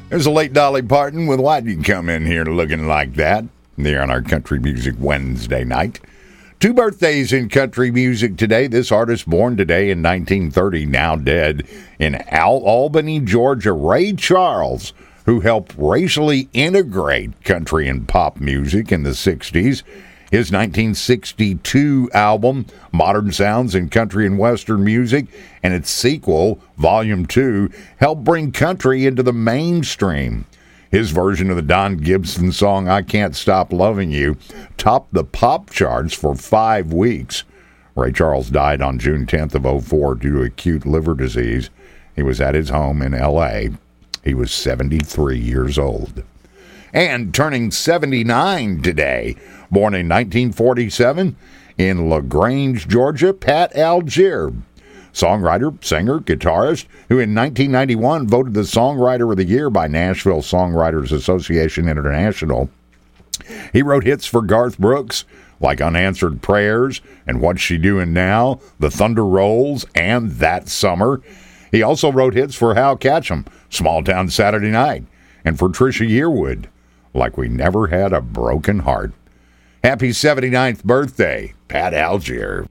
There's a late Dolly Parton with Why'd You Come In Here Looking Like That? There on our Country Music Wednesday night. 2 birthdays in country music today. This artist born today in 1930, now dead, in Albany, Georgia, Ray Charles, who helped racially integrate country and pop music in the 60s. His 1962 album, Modern Sounds in Country and Western Music, and its sequel, Volume 2, helped bring country into the mainstream. His version of the Don Gibson song, I Can't Stop Loving You, topped the pop charts for 5 weeks. Ray Charles died on June 10th of 2004 due to acute liver disease. He was at his home in L.A. He was 73 years old. And turning 79 today, born in 1947 in LaGrange, Georgia, Pat Algiere. Songwriter, singer, guitarist, who in 1991 voted the Songwriter of the Year by Nashville Songwriters Association International. He wrote hits for Garth Brooks, like Unanswered Prayers and What's She Doing Now, The Thunder Rolls, and That Summer. He also wrote hits for Hal Ketchum, Small Town Saturday Night, and for Trisha Yearwood, Like We Never Had a Broken Heart. Happy 79th birthday, Pat Algiere.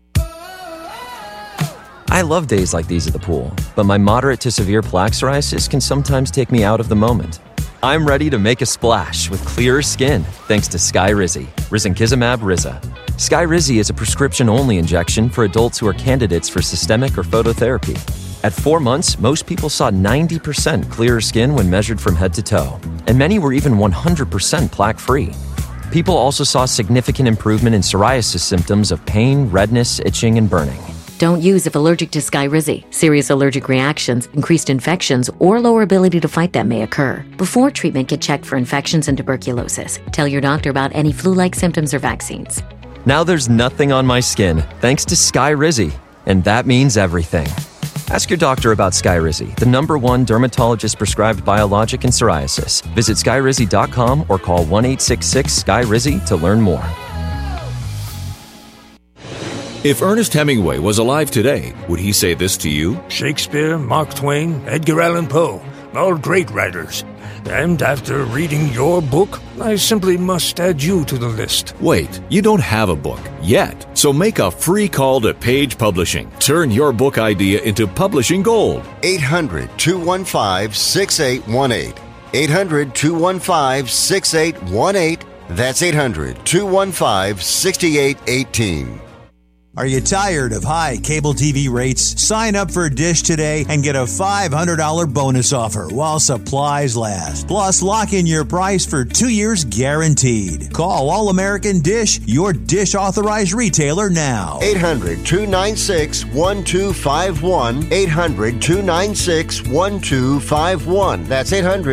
I love days like these at the pool, but my moderate to severe plaque psoriasis can sometimes take me out of the moment. I'm ready to make a splash with clearer skin thanks to Skyrizi, Risankizumab Riza. Skyrizi is a prescription-only injection for adults who are candidates for systemic or phototherapy. At 4 months, most people saw 90% clearer skin when measured from head to toe, and many were even 100% plaque-free. People also saw significant improvement in psoriasis symptoms of pain, redness, itching, and burning. Don't use if allergic to Skyrizi. Serious allergic reactions, increased infections, or lower ability to fight them may occur. Before treatment, get checked for infections and tuberculosis. Tell your doctor about any flu-like symptoms or vaccines. Now there's nothing on my skin thanks to Skyrizi, and that means everything. Ask your doctor about Skyrizi, the #1 dermatologist-prescribed biologic in psoriasis. Visit Skyrizi.com or call 1-866-SKY-RIZI to learn more. If Ernest Hemingway was alive today, would he say this to you? Shakespeare, Mark Twain, Edgar Allan Poe, all great writers. And after reading your book, I simply must add you to the list. Wait, you don't have a book yet. So make a free call to Page Publishing. Turn your book idea into publishing gold. 800-215-6818. 800-215-6818. That's 800-215-6818. Are you tired of high cable TV rates? Sign up for Dish today and get a $500 bonus offer while supplies last. Plus, lock in your price for 2 years guaranteed. Call All American Dish, your Dish authorized retailer now. 800-296-1251. 800-296-1251. That's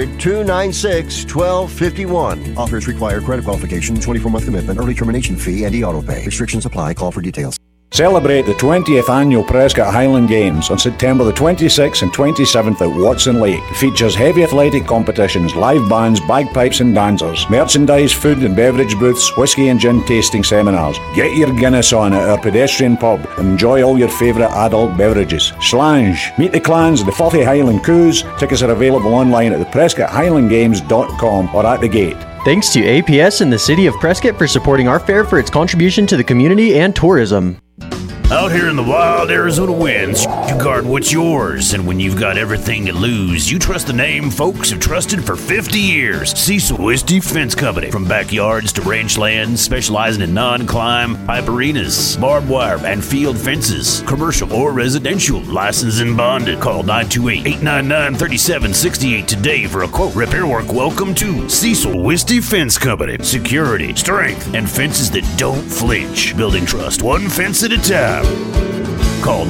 800-296-1251. Offers require credit qualification, 24-month commitment, early termination fee, and e-auto pay. Restrictions apply. Call for details. Celebrate the 20th Annual Prescott Highland Games on September the 26th and 27th at Watson Lake. It features heavy athletic competitions, live bands, bagpipes and dancers, merchandise, food and beverage booths, whiskey and gin tasting seminars. Get your Guinness on at our pedestrian pub and enjoy all your favourite adult beverages. Slange. Meet the clans of the 40 Highland Coups. Tickets are available online at theprescotthighlandgames.com or at the gate. Thanks to APS and the City of Prescott for supporting our fair for its contribution to the community and tourism. Out here in the wild Arizona winds, you guard what's yours, and when you've got everything to lose, you trust the name folks have trusted for 50 years. Cecil Whiskey Fence Company. From backyards to ranch lands, specializing in non-climb pipe arenas, barbed wire, and field fences, commercial or residential, licensed and bonded. Call 928-899-3768 today for a quote. Repair work. Welcome to Cecil Whiskey Fence Company. Security, strength, and fences that don't flinch. Building trust, one fence at a time. Call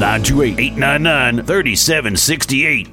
928-899-3768.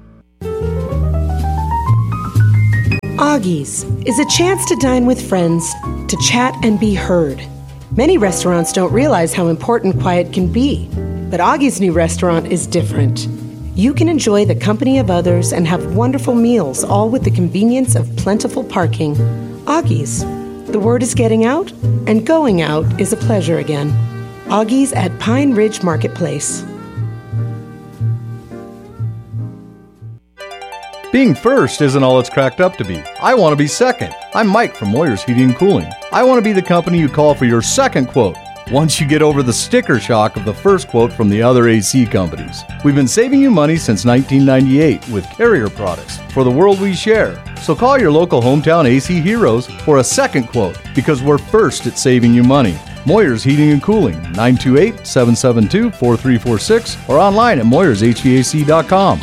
Augie's is a chance to dine with friends, to chat and be heard. Many restaurants don't realize how important quiet can be, but Augie's new restaurant is different. You can enjoy the company of others and have wonderful meals, all with the convenience of plentiful parking. Augie's. The word is getting out, and going out is a pleasure again. Augie's at Pine Ridge Marketplace. Being first isn't all it's cracked up to be. I want to be second. I'm Mike from Moyer's Heating and Cooling. I want to be the company you call for your second quote, once you get over the sticker shock of the first quote from the other AC companies. We've been saving you money since 1998 with Carrier products for the world we share. So call your local hometown AC heroes for a second quote, because we're first at saving you money. Moyer's Heating and Cooling, 928-772-4346, or online at moyershvac.com.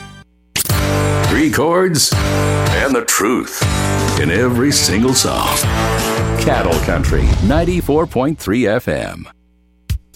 3 chords and the truth in every single song. Cattle Country 94.3 FM.